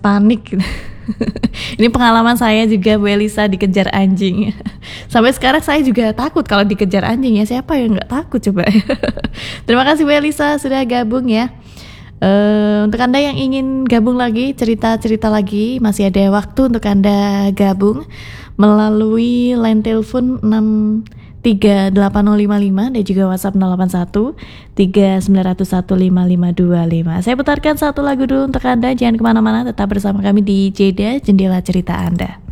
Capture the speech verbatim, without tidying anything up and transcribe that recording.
panik gitu. Ini pengalaman saya juga, Bu Elisa, dikejar anjing. Sampai sekarang saya juga takut kalau dikejar anjing ya. Siapa yang nggak takut coba? Terima kasih Bu Elisa sudah gabung ya. Uh, untuk Anda yang ingin gabung lagi, cerita-cerita lagi, masih ada waktu untuk Anda gabung melalui line telepon enam tiga delapan nol lima lima dan juga WhatsApp nol delapan satu tiga sembilan nol satu lima lima dua lima. Saya putarkan satu lagu dulu untuk Anda, jangan kemana-mana, tetap bersama kami di Jeda Jendela Cerita Anda.